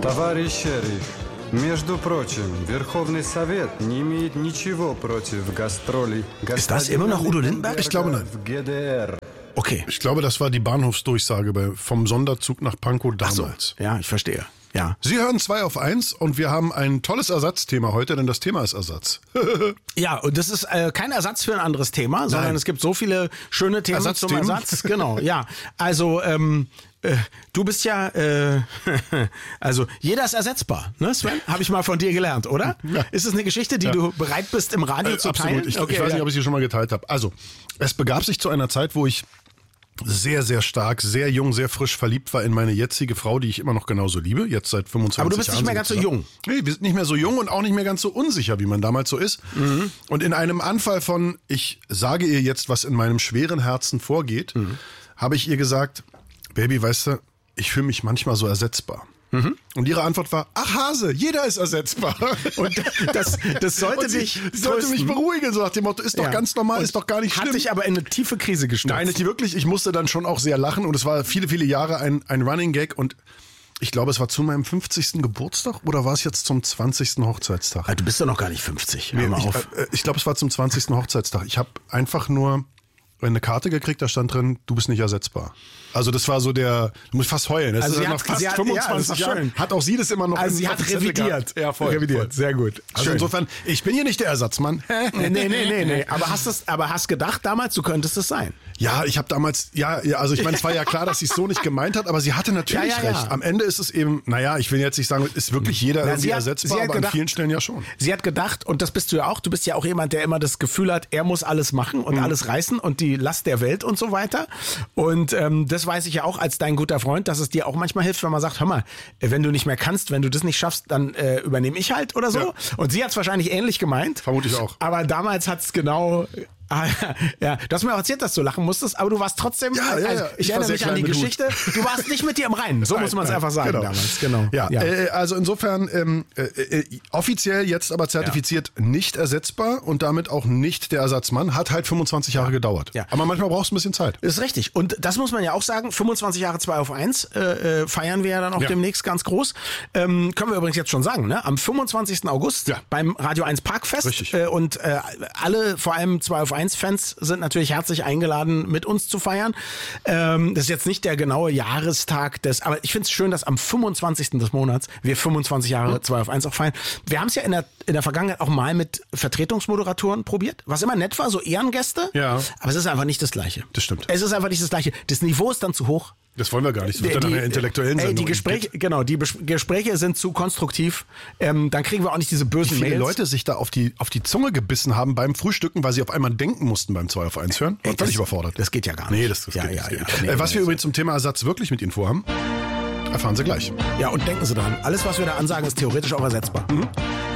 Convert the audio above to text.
Товарищ шериф, между прочим, Верховный Совет не имеет ничего против гастролей. Ist das immer noch Udo Lindenberg? Ich glaube, nein. В ГДР. Okay. Ich glaube, das war die Bahnhofsdurchsage vom Sonderzug nach Pankow Ach so. damals. Ja, ich verstehe. Ja. Sie hören 2 auf 1 und wir haben ein tolles Ersatzthema heute, denn das Thema ist Ersatz. Ja, und das ist kein Ersatz für ein anderes Thema, sondern Nein. es gibt so viele schöne Themen zum Ersatzthemen? Ersatz. Genau, ja. Also, du bist ja, also jeder ist ersetzbar, ne Sven? Habe ich mal von dir gelernt, oder? Ja. Ist es eine Geschichte, die du bereit bist im Radio zu teilen? Absolut. Ich Okay, weiß ja. nicht, ob ich sie schon mal geteilt habe. Also, es begab sich zu einer Zeit, wo ich sehr, sehr stark, sehr jung, sehr frisch verliebt war in meine jetzige Frau, die ich immer noch genauso liebe, jetzt seit 25 Jahren. Aber du bist nicht mehr ganz so jung. Nee, wir sind nicht mehr so jung und auch nicht mehr ganz so unsicher, wie man damals so ist. Und in einem Anfall von, ich sage ihr jetzt, was in meinem schweren Herzen vorgeht, habe ich ihr gesagt, Baby, weißt du, ich fühle mich manchmal so ersetzbar. Und ihre Antwort war, ach Hase, jeder ist ersetzbar. Und das sollte dich sollte mich beruhigen, so nach dem Motto, ist doch ganz normal, Und ist doch gar nicht schlimm. Hat dich aber in eine tiefe Krise gestürzt. Nein, nicht wirklich. Ich musste dann schon auch sehr lachen und es war viele, viele Jahre ein Running Gag und ich glaube, es war zu meinem 50. Geburtstag oder war es jetzt zum 20. Hochzeitstag? Du bist doch noch gar nicht 50. Hör mal auf. Ich glaube, es war zum 20. Hochzeitstag. Ich habe einfach nur eine Karte gekriegt, da stand drin, du bist nicht ersetzbar. Also das war so du musst fast heulen. Das Also ist sie ja hat- nach fast sie hat- 25 ja, das ist Jahren. schön. Hat auch sie das immer noch Also sie auf hat dem Zettel revidiert. gehabt. Ja, voll. Revidiert, sehr gut. Also Schön. insofern, ich bin hier nicht der Ersatzmann. Nee. Aber hast gedacht damals, du könntest es sein? Ja, ich habe damals, also ich meine, es war ja klar, dass sie es so nicht gemeint hat, aber sie hatte natürlich Ja. recht. Am Ende ist es eben, ich will jetzt nicht sagen, ist wirklich jeder irgendwie sie ersetzbar, hat aber gedacht- an vielen Stellen ja schon. Sie hat gedacht, und das bist du ja auch, du bist ja auch jemand, der immer das Gefühl hat, er muss alles machen und alles reißen und die Last der Welt und so weiter. Und das weiß ich ja auch als dein guter Freund, dass es dir auch manchmal hilft, wenn man sagt, hör mal, wenn du nicht mehr kannst, wenn du das nicht schaffst, dann übernehme ich halt oder so. Ja. Und sie hat es wahrscheinlich ähnlich gemeint. Vermute ich auch. Aber damals hat es genau... Ja, du hast mir auch erzählt, dass du lachen musstest, aber du warst trotzdem, Ja. ich Ich war erinnere sehr mich an die klein mit Hut. Geschichte, du warst nicht mit dir im Reinen, so muss man es Nein, einfach sagen genau. damals, genau. Ja, also insofern offiziell jetzt aber zertifiziert nicht ersetzbar und damit auch nicht der Ersatzmann, hat halt 25 Jahre gedauert. Ja. Aber manchmal brauchst du ein bisschen Zeit. Ist richtig. Und das muss man ja auch sagen, 25 Jahre 2 auf 1 feiern wir ja dann auch Ja. demnächst ganz groß. Können wir übrigens jetzt schon sagen, ne? Am 25. August Ja. beim Radio 1 Parkfest. Richtig. Und alle, vor allem 2 auf 1 Fans, sind natürlich herzlich eingeladen, mit uns zu feiern. Das ist jetzt nicht der genaue Jahrestag aber ich finde es schön, dass am 25. des Monats wir 25 Jahre 2 auf 1 auch feiern. Wir haben es ja in der Vergangenheit auch mal mit Vertretungsmoderatoren probiert, was immer nett war, so Ehrengäste. Ja. Aber es ist einfach nicht das Gleiche. Das stimmt. Es ist einfach nicht das Gleiche. Das Niveau ist dann zu hoch. Das wollen wir gar nicht. Das wird dann eine intellektuellen Sendung. Die Gespräche, genau, die Gespräche sind zu konstruktiv. Dann kriegen wir auch nicht diese bösen Wie viele Mails. Leute sich da auf die Zunge gebissen haben beim Frühstücken, weil sie auf einmal denken mussten beim 2 auf 1 hören. Ey, Völlig überfordert. Das geht ja gar nicht. Nee, das geht ja, nicht. ja, Das geht ja. nicht. Nee, Was wir übrigens zum Thema Ersatz wirklich mit Ihnen vorhaben, erfahren Sie gleich. Ja, und denken Sie dran, alles, was wir da ansagen, ist theoretisch auch ersetzbar.